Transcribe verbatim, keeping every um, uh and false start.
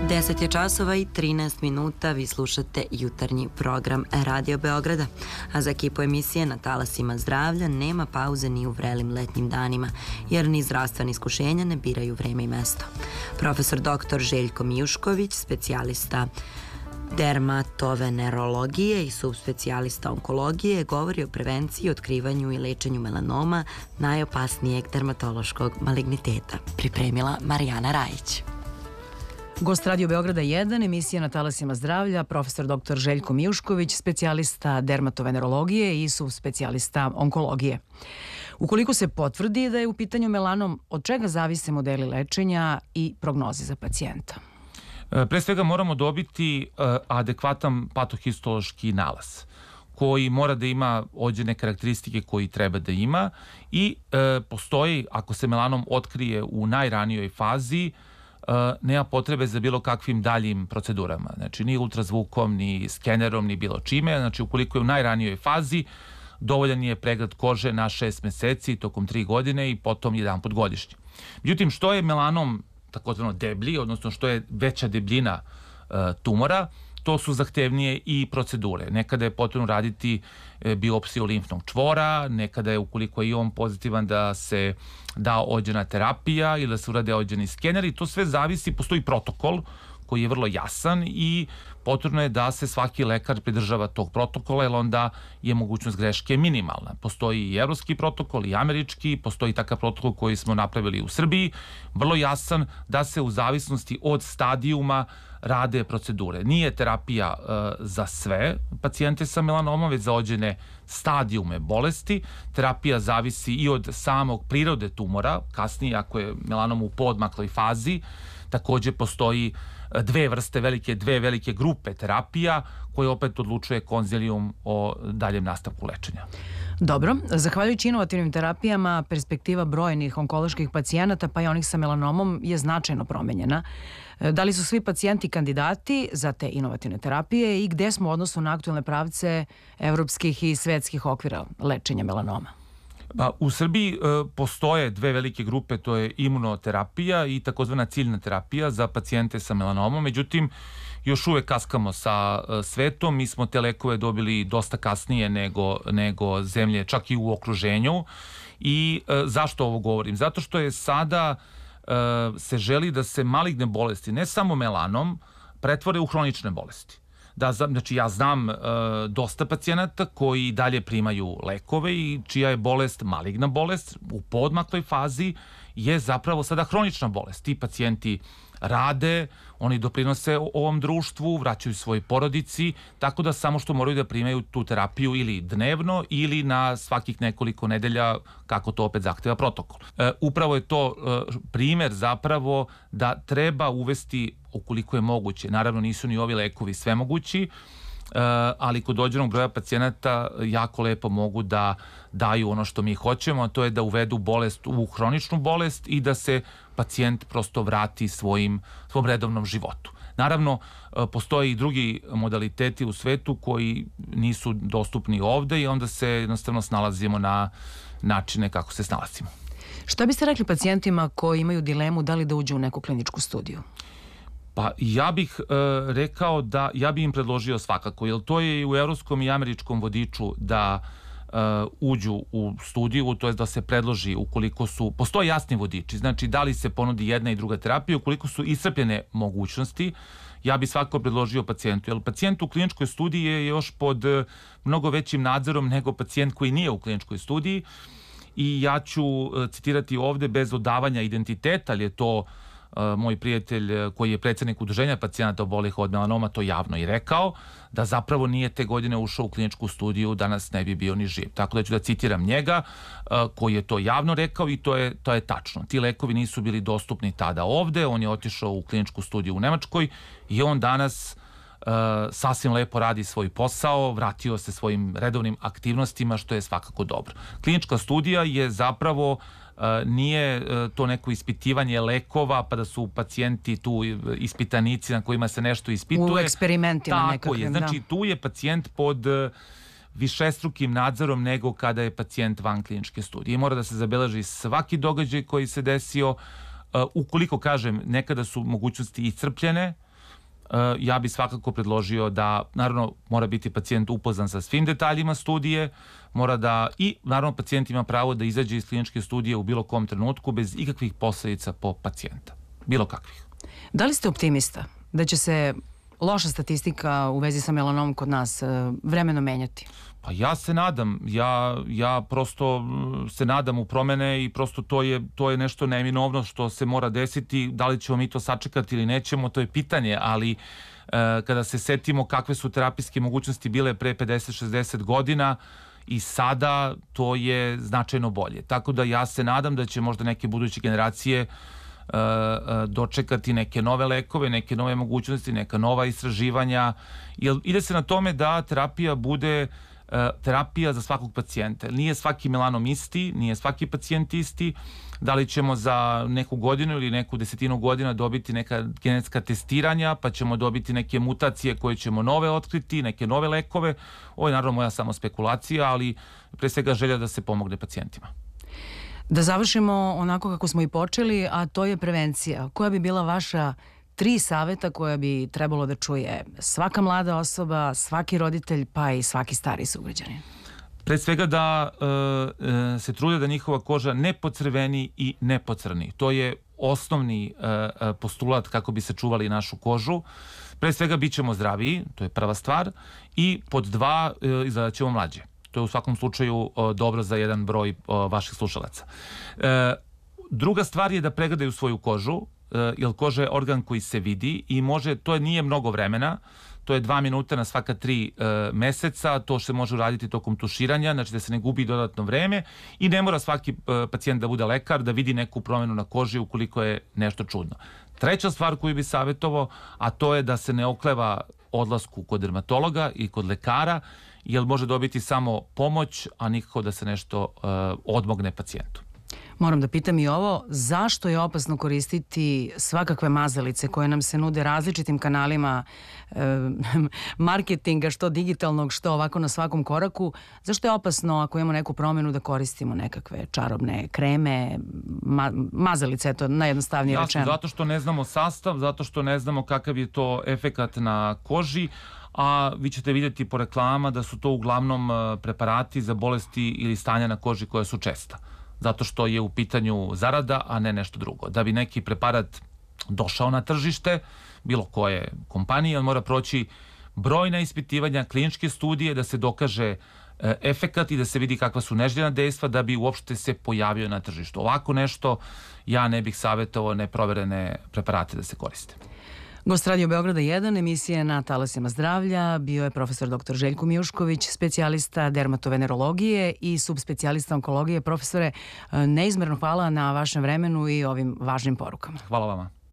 deset je časova i trinaest minuta, vi slušate jutarnji program Radio Beograda, a za ekipu emisije Na talasima zdravlja nema pauze ni u vrelim letnjim danima, jer ni zdravstvene iskušenja ne biraju vreme i mesto. Profesor doktor Željko Mijušković, specijalista dermatovenerologije i subspecijalista onkologije, govori o prevenciji, otkrivanju i lečenju melanoma, najopasnijeg dermatološkog maligniteta. Pripremila Marijana Rajić. Gost Radio Beograda jedan, emisija Na talasima zdravlja, profesor doktor Željko Mijušković, specijalista dermatovenerologije i subspecijalista onkologije. Ukoliko se potvrdi da je u pitanju melanom, od čega zavise modeli lečenja i prognoze za pacijenta? Pre svega moramo dobiti adekvatan patohistološki nalaz koji mora da ima određene karakteristike koji treba da ima i postoji, ako se melanom otkrije u najranijoj fazi, nema potrebe za bilo kakvim daljim procedurama. Znači, ni ultrazvukom, ni skenerom, ni bilo čime. Znači, ukoliko je u najranijoj fazi, dovoljan je pregled kože na šest meseci, tokom tri godine i potom jedan put godišnje. Međutim, što je melanom takozvano deblji, odnosno što je veća debljina tumora, to su zahtevnije i procedure. Nekada je potrebno raditi biopsiju limfnog čvora, nekada je, ukoliko je i on pozitivan, da se da određena terapija ili da se urade određeni skeneri. To sve zavisi, postoji protokol koji je vrlo jasan i potrebno je da se svaki lekar pridržava tog protokola, jer onda je mogućnost greške minimalna. Postoji i evropski protokol i američki, postoji takav protokol koji smo napravili u Srbiji, vrlo jasan, da se u zavisnosti od stadijuma rade procedure. Nije terapija uh, za sve pacijente sa melanomom, već za određene stadijume bolesti. Terapija zavisi i od samog prirode tumora, kasnije ako je melanom u poodmakloj fazi. Takođe postoji dve vrste, velike, dve velike grupe terapija koje opet odlučuje konzilijum o daljem nastavku lečenja. Dobro, zahvaljujući inovativnim terapijama, perspektiva brojnih onkoloških pacijenata, pa i onih sa melanomom, je značajno promenjena. Da li su svi pacijenti kandidati za te inovativne terapije i gde smo u odnosu na aktuelne pravce evropskih i svetskih okvira lečenja melanoma? Pa, u Srbiji e, postoje dve velike grupe, to je imunoterapija i takozvana ciljna terapija za pacijente sa melanomom, međutim, još uvek kaskamo sa e, svetom. Mi smo te lekove dobili dosta kasnije nego, nego zemlje, čak i u okruženju. I e, zašto ovo govorim? Zato što je sada e, se želi da se maligne bolesti, ne samo melanom, pretvore u hronične bolesti. Da, znači ja znam e, dosta pacijenata koji dalje primaju lekove i čija je bolest maligna bolest u poodmakloj fazi je zapravo sada hronična bolest. Ti pacijenti rade, oni doprinose ovom društvu, vraćaju svoj porodici, tako da samo što moraju da primaju tu terapiju ili dnevno ili na svakih nekoliko nedelja, kako to opet zahteva protokol. E, upravo je to e, primer zapravo da treba uvesti, ukoliko je moguće, naravno nisu ni ovi lekovi svemogući, Uh, ali kod određenog broja pacijenata jako lepo mogu da daju ono što mi hoćemo, a to je da uvedu bolest u hroničnu bolest i da se pacijent prosto vrati svojim, svom redovnom životu. Naravno, uh, postoje i drugi modaliteti u svetu koji nisu dostupni ovde i onda se jednostavno snalazimo na načine kako se snalazimo. Šta biste rekli pacijentima koji imaju dilemu da li da uđu u neku kliničku studiju? Pa ja bih e, rekao da, ja bih im predložio svakako, jer to je i u evropskom i američkom vodiču da e, uđu u studiju, to je da se predloži ukoliko su, postoje jasni vodiči, znači da li se ponudi jedna i druga terapija, ukoliko su iscrpljene mogućnosti, ja bih svakako predložio pacijentu, jer pacijent u kliničkoj studiji je još pod mnogo većim nadzorom nego pacijent koji nije u kliničkoj studiji i ja ću citirati ovde bez odavanja identiteta, ali je to moj prijatelj koji je predsjednik udruženja pacijenata obolelih od melanoma to javno i rekao, da zapravo nije te godine ušao u kliničku studiju, danas ne bi bio ni živ. Tako da ću da citiram njega, koji je to javno rekao i to je, to je tačno. Ti lekovi nisu bili dostupni tada ovde, on je otišao u kliničku studiju u Nemačkoj i on danas uh, sasvim lepo radi svoj posao, vratio se svojim redovnim aktivnostima, što je svakako dobro. Klinička studija je zapravo Uh, nije uh, to neko ispitivanje lekova pa da su pacijenti tu ispitanici na kojima se nešto ispituje. U eksperimentima tako nekakvim, je, znači da. Tu je pacijent pod uh, višestrukim nadzorom nego kada je pacijent van kliničke studije. I mora da se zabeleži svaki događaj koji se desio, uh, ukoliko, kažem, nekada su mogućnosti iscrpljene, ja bi svakako predložio da, naravno, mora biti pacijent upoznan sa svim detaljima studije, mora da, i naravno pacijent ima pravo da izađe iz kliničke studije u bilo kom trenutku bez ikakvih posledica po pacijenta. Bilo kakvih. Da li ste optimista da će se loša statistika u vezi sa melanomom kod nas vremenom menjati? Pa ja se nadam, ja, ja prosto se nadam u promene i prosto to je, to je nešto neminovno što se mora desiti. Da li ćemo mi to sačekati ili nećemo, to je pitanje, ali e, kada se setimo kakve su terapijske mogućnosti bile pre pedeset šezdeset godina i sada, to je značajno bolje. Tako da ja se nadam da će možda neke buduće generacije dočekati neke nove lekove, neke nove mogućnosti, neka nova istraživanja. Jer ide se na tome da terapija bude terapija za svakog pacijenta. Nije svaki melanom isti, nije svaki pacijent isti. Da li ćemo za neku godinu ili neku desetinu godina dobiti neka genetska testiranja, pa ćemo dobiti neke mutacije koje ćemo nove otkriti, neke nove lekove. Ovo je naravno moja samo spekulacija, ali pre svega želja da se pomogne pacijentima. Da završimo onako kako smo i počeli, a to je prevencija. Koja bi bila vaša tri saveta koja bi trebalo da čuje svaka mlada osoba, svaki roditelj, pa i svaki stari sugrađanin? Pre svega da e, se trude da njihova koža ne pocrveni i ne pocrni. To je osnovni e, postulat kako bi sačuvali našu kožu. Pre svega bit ćemo zdraviji, to je prva stvar, i pod dva e, izgledat ćemo mlađe. To je u svakom slučaju o, dobro za jedan broj o, vaših slušalaca. E, druga stvar je da pregledaju svoju kožu, e, jer koža je organ koji se vidi i može, to nije mnogo vremena, to je dva minuta na svaka tri e, meseca, to se može uraditi tokom tuširanja, znači da se ne gubi dodatno vreme i ne mora svaki e, pacijent da bude lekar, da vidi neku promenu na koži ukoliko je nešto čudno. Treća stvar koju bi savjetovao, a to je da se ne okleva odlasku kod dermatologa i kod lekara, jer može dobiti samo pomoć, a nikako da se nešto uh, odmogne pacijentu. Moram da pitam i ovo, zašto je opasno koristiti svakakve mazalice koje nam se nude različitim kanalima e, marketinga, što digitalnog, što ovako na svakom koraku? Zašto je opasno ako imamo neku promjenu da koristimo nekakve čarobne kreme, ma, mazalice, eto najjednostavnije rečeno? Jasno, zato što ne znamo sastav, zato što ne znamo kakav je to efekat na koži, a vi ćete vidjeti po reklama da su to uglavnom preparati za bolesti ili stanja na koži koja su česta. Zato što je u pitanju zarada, a ne nešto drugo. Da bi neki preparat došao na tržište, bilo koje kompanije, on mora proći brojna ispitivanja, kliničke studije, da se dokaže efekat i da se vidi kakva su neželjena dejstva da bi uopšte se pojavio na tržištu. Ovako nešto ja ne bih savjetovao neproverene preparate da se koriste. Gost Radio Beograda jedan, emisije na talasima zdravlja, bio je profesor doktor Željko Mijušković, specijalista dermatovenerologije i subspecijalista onkologije. Profesore, neizmerno hvala na vašem vremenu i ovim važnim porukama. Hvala vama.